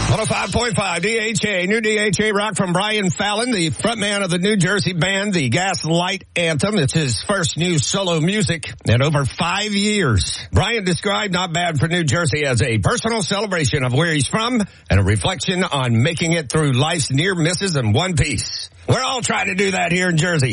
105.5 DHA, new DHA rock from Brian Fallon, the frontman of the New Jersey band, the Gaslight Anthem. It's his first new solo music in over 5 years. Brian described Not Bad for New Jersey as a personal celebration of where he's from and a reflection on making it through life's near misses in one piece. We're all trying to do that here in Jersey.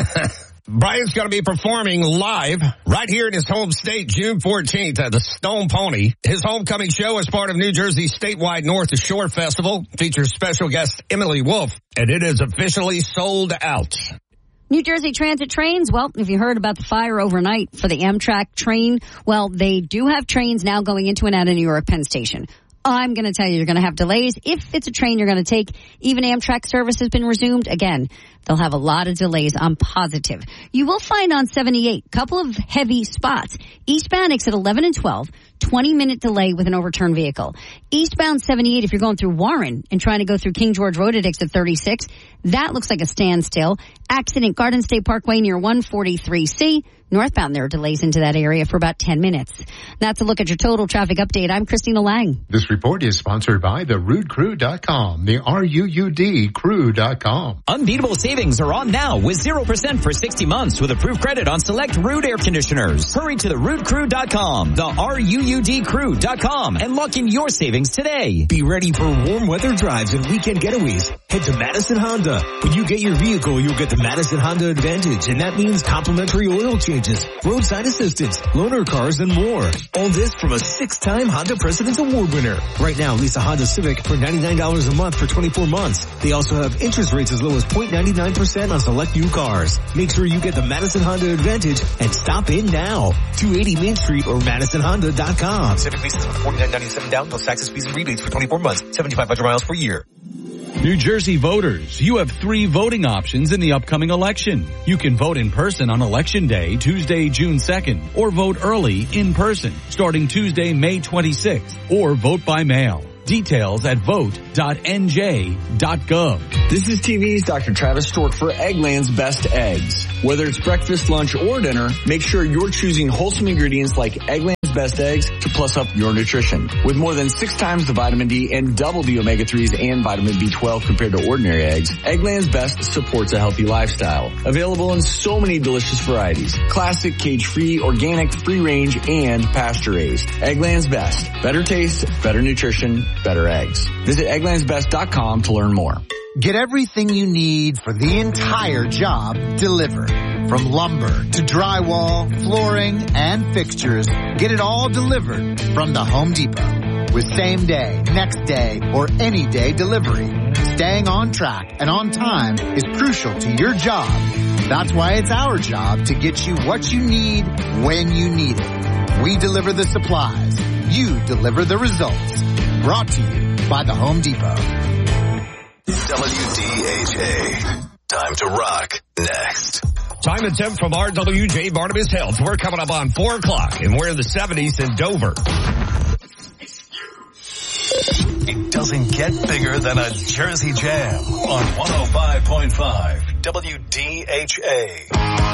Brian's going to be performing live right here in his home state June 14th at the Stone Pony. His homecoming show is part of New Jersey's statewide North Shore Festival. Features special guest Emily Wolf, and it is officially sold out. New Jersey Transit trains, well, if you heard about the fire overnight for the Amtrak train, well, they do have trains now going into and out of New York Penn Station. I'm going to tell you, you're going to have delays. If it's a train you're going to take, even Amtrak service has been resumed. Again, they'll have a lot of delays. I'm positive. You will find on 78, couple of heavy spots. Eastbound exit 11 and 12, 20-minute delay with an overturned vehicle. Eastbound 78, if you're going through Warren and trying to go through King George Road at exit 36, that looks like a standstill. Accident, Garden State Parkway near 143C. Northbound, there are delays into that area for about 10 minutes. That's a look at your total traffic update. I'm Christina Lang. This report is sponsored by theRuudCrew.com, the RUUD Crew.com. Unbeatable savings are on now with 0% for 60 months with approved credit on select Ruud air conditioners. Hurry to theRuudCrew.com, the RUUD Crew.com, and lock in your savings today. Be ready for warm weather drives and weekend getaways. Head to Madison Honda. When you get your vehicle, you'll get the Madison Honda Advantage, and that means complimentary oil changes, roadside assistance, loaner cars, and more. All this from a 6-time Honda President's Award winner. Right now, lease a Honda Civic for $99 a month for 24 months. They also have interest rates as low as 0.99% on select new cars. Make sure you get the Madison Honda Advantage and stop in now. 280 Main Street or MadisonHonda.com. Civic leases with $49.97 down plus taxes, fees, and rebates for 24 months, 7,500 miles per year. New Jersey voters, you have 3 voting options in the upcoming election. You can vote in person on Election Day, Tuesday, June 2nd, or vote early in person, starting Tuesday, May 26th, or vote by mail. Details at vote.nj.gov. This is TV's Dr. Travis Stork for Eggland's Best Eggs. Whether it's breakfast, lunch, or dinner, make sure you're choosing wholesome ingredients like Eggland's Best Eggs to plus up your nutrition. With more than 6 times the vitamin D and double the omega-3s and vitamin B12 compared to ordinary eggs, Eggland's Best supports a healthy lifestyle. Available in so many delicious varieties. Classic, cage-free, organic, free-range, and pasture-raised. Eggland's Best. Better taste, better nutrition, better eggs. Visit egglandsbest.com to learn more. Get everything you need for the entire job delivered. From lumber to drywall, flooring, and fixtures, get it all delivered from the Home Depot. With same day, next day, or any day delivery. Staying on track and on time is crucial to your job. That's why it's our job to get you what you need when you need it. We deliver the supplies. You deliver the results. Brought to you by the Home Depot. WDHA. Time to rock next. Time and temp from RWJ Barnabas Health. We're coming up on 4 o'clock, and we're in the 70s in Dover. It doesn't get bigger than a Jersey Jam on 105.5 WDHA.